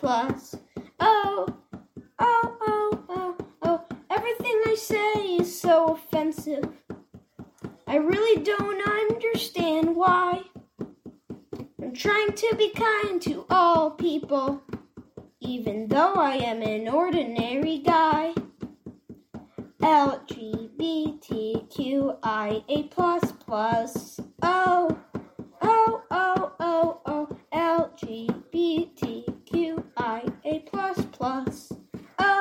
plus. Oh, oh, oh, oh, oh, everything I say is so offensive. I really don't understand why. I'm trying to be kind to all people, even though I am an ordinary guy. LGBTQIA++. Oh.